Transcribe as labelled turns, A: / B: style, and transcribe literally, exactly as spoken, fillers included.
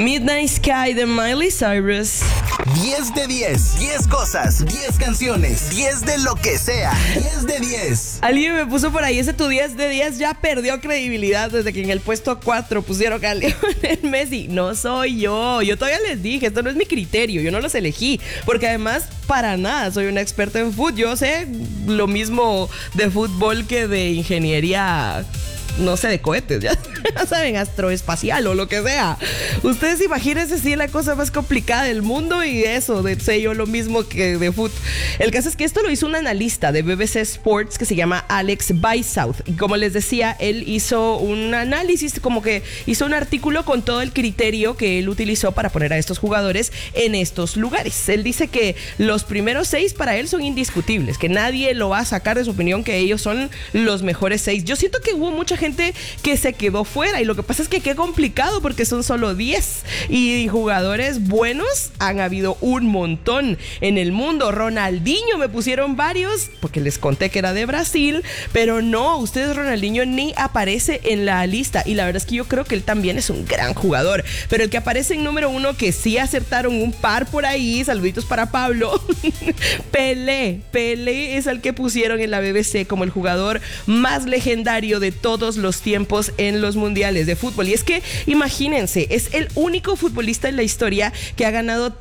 A: Midnight Sky de Miley Cyrus.
B: diez de diez. diez cosas, diez canciones, diez de lo que sea. diez de diez.
A: Alguien me puso por ahí, ese tu diez de diez ya perdió credibilidad desde que en el puesto cuatro pusieron a Lionel Messi. No soy yo. Yo todavía les dije, esto no es mi criterio. Yo no los elegí. Porque además, para nada, soy una experta en fútbol. Yo sé lo mismo de fútbol que de ingeniería, no sé, de cohetes, ya saben, astroespacial o lo que sea. Ustedes imagínense si es la cosa más complicada del mundo y eso, de sé yo lo mismo que de fútbol. El caso es que esto lo hizo un analista de B B C Sports que se llama Alex Bysouth. Y como les decía, él hizo un análisis, como que hizo un artículo con todo el criterio que él utilizó para poner a estos jugadores en estos lugares. Él dice que los primeros seis para él son indiscutibles, que nadie lo va a sacar de su opinión, que ellos son los mejores seis. Yo siento que hubo mucha gente que se quedó fuera y lo que pasa es que qué complicado porque son solo diez y jugadores buenos han habido un montón en el mundo. Ronaldinho me pusieron varios porque les conté que era de Brasil, pero no, ustedes Ronaldinho ni aparece en la lista y la verdad es que yo creo que él también es un gran jugador, pero el que aparece en número uno, que sí acertaron un par por ahí, saluditos para Pablo, Pelé. Pelé es al que pusieron en la B B C como el jugador más legendario de todos los tiempos en los mundiales de fútbol. Y es que imagínense, es el único futbolista en la historia que ha ganado